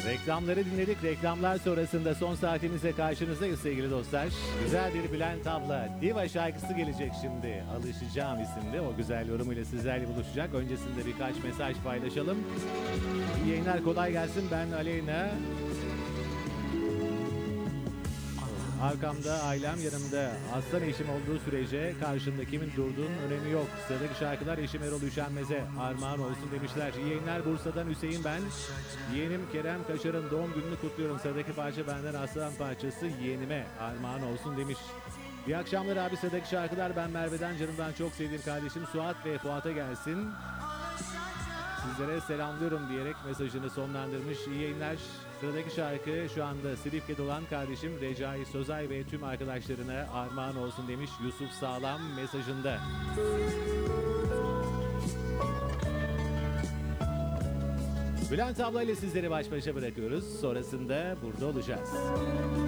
Reklamları dinledik. Reklamlar sonrasında son saatimize karşınızdayız sevgili dostlar. Güzel bir Bülent abla Diva şarkısı gelecek şimdi. Alışacağım isimli o güzel yorumuyla sizlerle buluşacak. Öncesinde birkaç mesaj paylaşalım. İyi yayınlar, kolay gelsin. Ben Aleyna. Arkamda ailem, yanımda aslan eşim olduğu sürece karşında kimin durduğunun önemi yok. Sıradaki şarkılar eşim Erol Üşenmez'e armağan olsun demişler. İyi yayınlar, Bursa'dan Hüseyin ben. Yeğenim Kerem Kaşar'ın doğum gününü kutluyorum. Sıradaki parça benden aslan parçası yeğenime armağan olsun demiş. İyi akşamlar abi, sıradaki şarkılar ben Merve'den, canımdan çok sevdiğim kardeşim Suat ve Fuat'a gelsin. Sizlere selamlıyorum diyerek mesajını sonlandırmış. İyi yayınlar. Sıradaki şarkı şu anda Silifke'de olan kardeşim Recai Sözay ve tüm arkadaşlarına armağan olsun demiş Yusuf Sağlam mesajında. Bülent abla ile sizleri baş başa bırakıyoruz. Sonrasında burada olacağız.